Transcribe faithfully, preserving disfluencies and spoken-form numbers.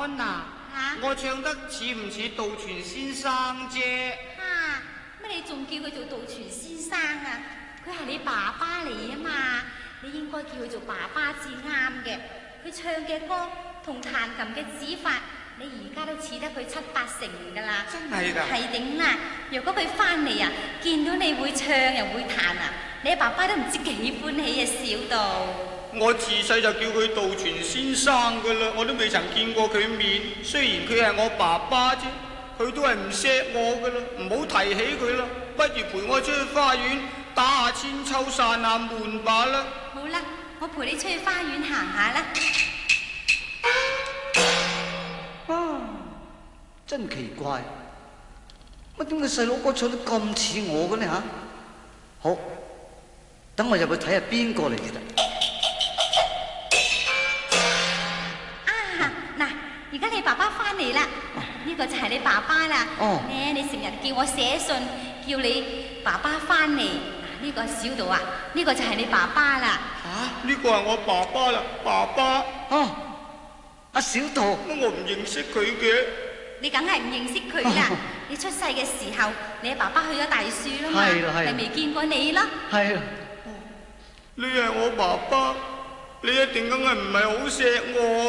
安娜， 啊我唱得似唔似杜泉先生啫？ 哈，乜你仲叫佢做杜泉先生啊？佢係你爸爸嚟啊嘛，你應該叫佢做爸爸至啱嘅。佢唱嘅歌同彈琴嘅指法，你而家都似得佢七八成噶啦。 真係㗎？ 係頂啦！若果佢翻嚟啊，見到你會唱又會彈啊，你爸爸都唔知幾歡喜啊，笑到。 我自細就叫佢杜泉先生噶啦，我都未曾見過佢面。雖然佢係我爸爸啫，佢都係唔錫我噶啦，唔好提起佢啦。不如陪我出去花園打下千秋散下悶吧啦。 好啦，我陪你出去花園行下啦。 啊，真奇怪，乜點解細佬哥唱得咁似我嘅呢吓？好，等我入去睇下邊個嚟嘅啦。 啊，嗱，而家你爸爸翻嚟啦，呢個就係你爸爸啦。 哦， 咧你成日叫我寫信，叫你爸爸翻嚟。呢個小道啊，呢個就係你爸爸啦。 吓，呢個係我爸爸啦，爸爸。 哦，阿小道， 乜我唔認識佢嘅？ 你梗係唔認識佢啦。你出世嘅時候，你爸爸去咗大樹啦嘛， 係啦係啦咪未見過你咯。 係啊， 你係我爸爸，你一定梗係唔係好錫我。